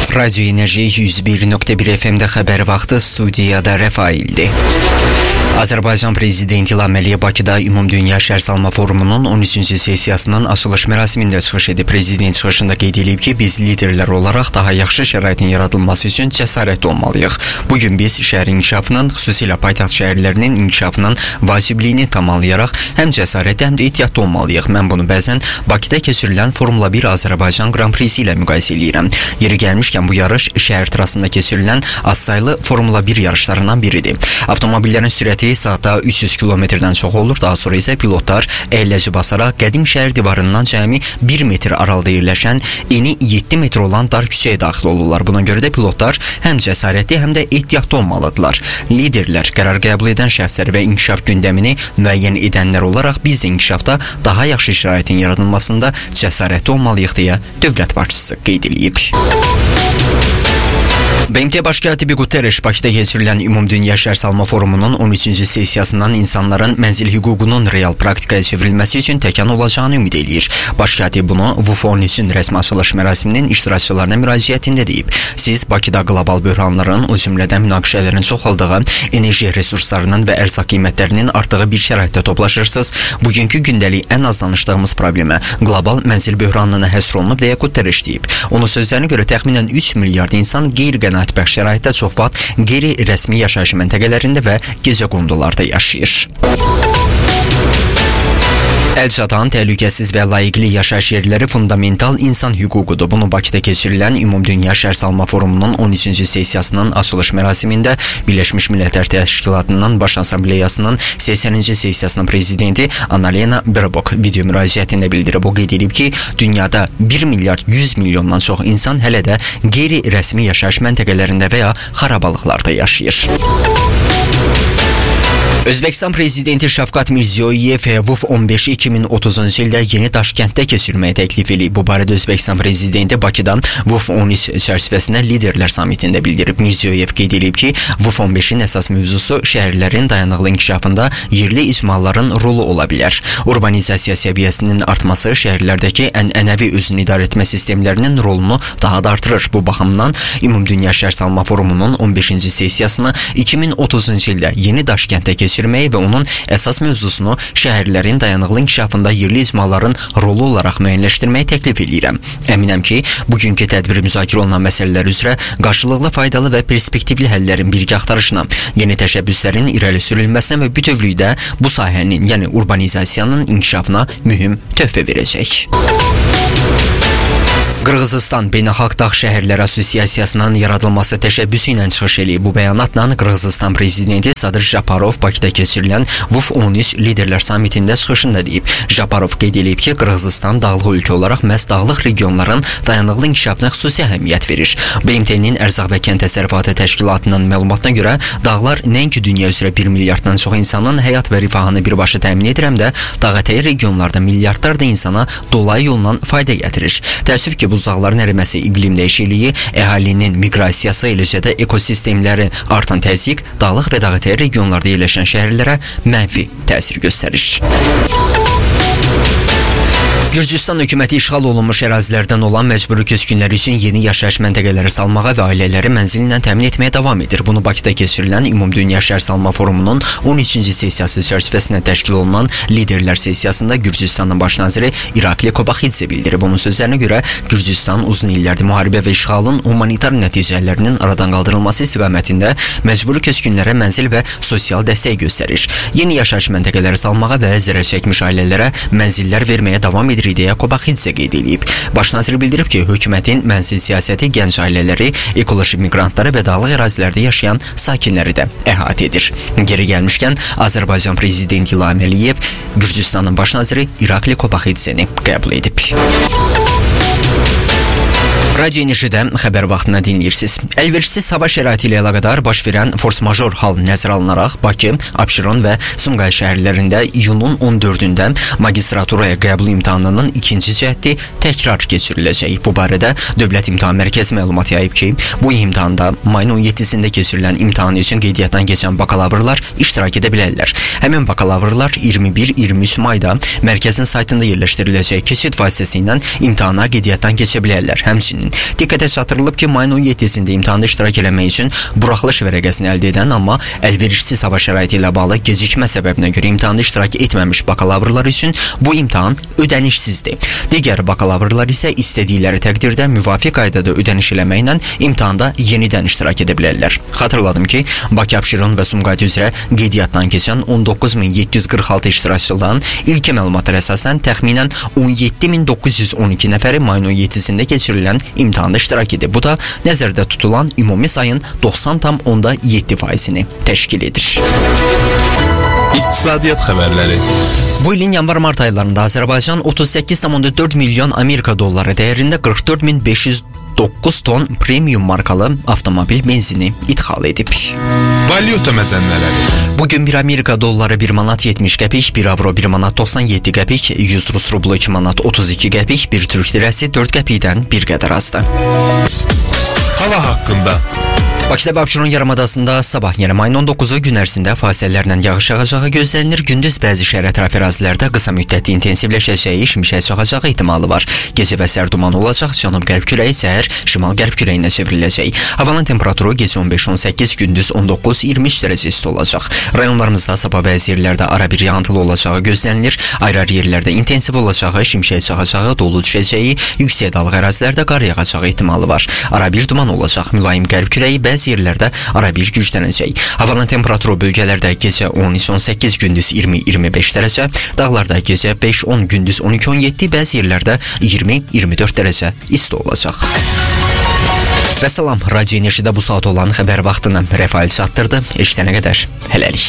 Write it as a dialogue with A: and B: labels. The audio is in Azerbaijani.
A: Radyo Enerji 101.1 FM'de haber vaxtı studiyada Rəfaildir. Azərbaycan Prezidenti İlham Əliyev Bakıda Ümumdünya Şəhər Salma Forumunun 13-cü sessiyasının açılış mərasimində çıxış edib. Prezident çıxışında qeyd edib ki, biz liderlər olaraq daha yaxşı şəraitin yaradılması üçün cəsarətli olmalıyıq. Bugün biz şəhər inkişafının, xüsusilə paytaxt şəhərlərinin inkişafının vacibliyini tamamlayaraq həm cəsarətli, həm də ehtiyatlı olmalıyıq. Mən bunu bəzən Bakıda keçirilən Formula 1 Azərbaycan Grand Prix'si ilə müqayisə edirəm. Yeri gəlmişkən bu yarış şəhər trasında keçirilən azsaylı Formula 1 yarışlarından biridir. Avtomobillərin sürəti saata 300 kilometrdən çox olur. Daha sonra isə pilotlar əyləci basaraq qədim şəhər divarından cəmi 1 metr aralıda yerləşən eni 7 metr olan dar küçəyə daxil olurlar. Buna görə də pilotlar həm cəsarətli, həm də ehtiyatlı olmalıdırlar. Liderlər, qərar qəbul edən şəxslər və inkişaf gündəmini müəyyən edənlər olaraq biz də inkişafda daha yaxşı şəraitin yaradılmasında cəsarətli olmalıyıq deyə dövlət başçısı qeyd edib. BMT Baş katibi Guterres Bakıda keçirilən Ümumdünya Şəhər Salma Forumunun 13-cü sessiyasından insanların mənzil hüququnun real praktikaya çevrilməsi üçün təkan olacağını ümid eləyir. Baş katib bunu WUF-13-ün rəsmi açılış mərasiminin iştirakçılarına müraciətində deyib. Siz Bakıda qlobal böhranların, o cümlədən münaqişələrin çoxaldığı, enerji resurslarının və ərzaq qiymətlərinin artdığı bir şəraitdə toplaşırsınız. Bugünkü gündəlik ən az danışdığımız problemə qlobal mənzil böhranına həsr olunub deyə Guterres deyib. Onun sözlərinə görə təxminən 3 milyard insan qeyri-qənaətbəxş şəraitdə çox vaxt qeyri-rəsmi yaşayış məntəqələrində və gecə qondularda yaşayır. Əlçatan, təhlükəsiz və layiqli yaşayış yerləri fundamental insan hüququdur. Bunu Bakıda keçirilən Ümumdünya Şəhər Salma Forumunun 13-cü sessiyasının açılış mərasimində Birləşmiş Millətlər Təşkilatının Baş Assambleyasının 80-ci sessiyasının prezidenti Annalena Baerbock video müraciətində bildirib. O qeyd edib ki, dünyada 1 milyard 100 milyondan çox insan hələ də qeyri-rəsmi yaşayış məntəqələrində və ya xarabalıqlarda yaşayır. Özbəkistan Prezidenti Şavkat Mirziyoyev WUF-15-i 2030-cu ildə yeni Daşkənddə keçirməyə təklif edib. Bu barədə Özbəkistan Prezidenti Bakıdan WUF-13 çərçivəsində liderlər samitində bildirib. Mirziyoyev qeyd edib ki, WUF-15-in əsas mövzusu şəhərlərin dayanıqlı inkişafında yerli icmaların rolu ola bilər. Urbanizasiya səviyyəsinin artması şəhərlərdəki ənənəvi özünü idarə etmə sistemlərinin rolunu daha da artırır. Bu baxımdan Ümumdünya Şəhər Salma Forumunun 15-ci sessiyasını 2030-cu ildə yeni Daşkənddə keçirməyi və onun əsas mövzusunu şəhərlərin dayanıqlı inkişafında yerli icmaların rolu olaraq müəyyənləşdirməyi təklif edirəm. Əminəm ki, bugünkü tədbir müzakirə olunan məsələlər üzrə qarşılıqlı faydalı və perspektivli həllərin birgə axtarışına, yeni təşəbbüslərin irəli sürülməsinə və bütövlükdə bu sahənin, yəni urbanizasiyanın inkişafına mühüm töhfə verəcək. Qırğızıstan Beynəlxalq Dağ Şəhərləri Assosiasiyasının yaradılması təşəbbüsü ilə çıxış edib. Bu bəyanatla Qırğızıstan Prezidenti Sadır Japarov Bakıda keçirilən WUF-13 liderlər samitində çıxışında deyib. Japarov qeyd edib ki, Qırğızıstan dağlıq ölkə olaraq məhz dağlıq regionların dayanıqlı inkişafına xüsusi əhəmiyyət verir. BMT-nin Ərzaq və Kənd Təsərrüfatı Təşkilatının məlumatına görə dağlar nəinki dünya üzrə 1 milyarddan çox insanın həyat və rifahını birbaşa təmin edir, həm də dağətəyi regionlarda milyardlarla insana dolayı yolla fayda gətirir. Təəssüf ki, bu dağların əriməsi, iqlim dəyişikliyi, əhalinin miqrasiyası, eləcə də ekosistemlərin artan təzyiq dağlıq və dağətəyi regionlarda yerləşən şəhərlərə mənfi təsir göstərir. Gürcüstan hökuməti işğal olunmuş ərazilərdən olan məcburi köçkünlər üçün yeni yaşayış məntəqələri salmağa və ailələri mənzillə təmin etməyə davam edir. Bunu Bakıda keçirilən Ümumdünya Şəhər Salma Forumunun 13-cü sessiyası çərçivəsində təşkil olunan liderlər sessiyasında Gürcüstanın baş naziri İrakli Kobaxidze bildirib. Onun sözlərinə görə Gürcüstan uzun illərdir müharibə və işğalın humanitar nəticələrinin aradan qaldırılması istiqamətində məcburi köçkünlərə mənzil və sosial dəstək göstərir. Yeni yaşayış məntəqələri salmağa və zərər çəkmiş ailələrə mənzillər verməyə davam edir deyə Kobaxidze qeyd edib. Baş nazir bildirib ki, hökumətin mənzil siyasəti gənc ailələri, ekoloji miqrantları və dağlıq ərazilərdə yaşayan sakinləri də əhatə edir. Geri gəlmişkən, Azərbaycan Prezidenti İlham Əliyev Gürcüstanın baş naziri İrakli Kobaxidzeni qəbul edib. Radyo Enerjidə xəbər vaxtına dinləyirsiniz. Əlverişsiz hava şəraiti ilə əlaqədar baş verən fors-major hal nəzərə alınaraq Bakı, Abşeron və Sumqayıt şəhərlərində iyunun 14-də magistraturaya qəbul imtahanının ikinci cəhdi təkrar keçiriləcək. Bu barədə Dövlət İmtahan Mərkəzi məlumat yayıb ki, bu imtahanda mayın 17-sində keçirilən imtahan üçün qeydiyyatdan keçən bakalavrlar iştirak edə bilərlər. Həmin bakalavrlar 21-23 mayda mərkəzin saytında yerləşdiriləcək keçid vasitəsilə imtahana qeydiyyatdan keçə bilərlər. Həmçinin Diqqətə çatdırılıb ki, mayın 17-sində imtahanda iştirak eləmək üçün buraxılış vərəqəsini əldə edən, amma əlverişsiz hava şəraiti ilə bağlı gecikmə səbəbinə görə imtahanda iştirak etməmiş bakalavrlar üçün bu imtahan ödənişsizdir. Digər bakalavrlar isə istədikləri təqdirdə müvafiq qaydada ödəniş eləməklə imtahanda yenidən iştirak edə bilərlər. Xatırladım ki, Bakı, Abşeron və Sumqayıt üzrə qeydiyyatdan keçən 19.746 iştirakçıların ilk məlumatlara əsasən təxminən 17.912 nəfəri mayın 17-sində keçirilən imtahanda iştirak edib. Bu da nəzərdə tutulan ümumi sayın 90,7%-ni təşkil edir.
B: İqtisadiyyat xəbərləri.
A: Bu ilin yanvar-mart aylarında Azərbaycan 38,4 milyon Amerika dolları dəyərində 44.509 ton premium markalı avtomobil benzini idxal edib.
B: Valyuta məzənələri.
A: Bugün 1 Amerika dolları 1 manat 70 qəpik, 1 avro 1 manat 97 qəpik, 100 Rus rublu 2 manat 32 qəpik, 1 Türk lirəsi 4 qəpikdən bir qədər azdır.
B: Hava haqqında.
A: Bakıda və Abşeron yarımadasında sabah, yəni mayın 19-u gün ərzində fasilələrlə yağış yağacağı gözlənilir. Gündüz bəzi şəhər ətrafı ərazilərdə qısa müddətli intensivləşəcəyi, şimşək çaxacağı ehtimalı var. Gecə və səhər duman olacaq, cənub-qərb küləyi səhər şimal-qərb küləyinə çevriləcək. Havanın temperaturu gecə 15-18, gündüz 19-23 dərəcə isti olacaq. Rayonlarımızda sabah bəzi yerlərdə arabir yağıntılı olacağı gözlənilir. Ayrı-ayrı yerlərdə intensiv olacağı, şimşək çaxacağı, dolu düşəcəyi, yüksək dağlıq ərazilərdə qar yağacağı ehtimalı var. Arabir duman olacaq, mülayim qərb küləyi bəzi yerlərdə arabir güclənəcək. Havanın temperaturu bölgələrdə gecə 13-18, gündüz 20-25 dərəcə, dağlarda gecə 5-10, gündüz 12-17, bəzi yerlərdə 20-24 dərəcə isti olacaq. Və salam, Radio Enerjidə bu saat olan xəbər vaxtını Rəfail çatdırdı. Eşidənə qədər hələlik.